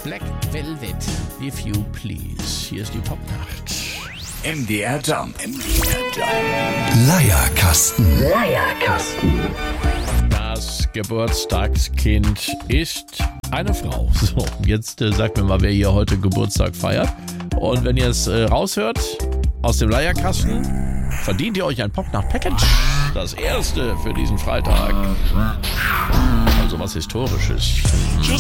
Black Velvet, if you please. Hier ist die Popnacht. MDR Jump. Leierkasten. Das Geburtstagskind ist eine Frau. So, jetzt sagt mir mal, wer hier heute Geburtstag feiert. Und wenn ihr es raushört aus dem Leierkasten, verdient ihr euch ein Popnacht-Package. Das erste für diesen Freitag. Also was Historisches.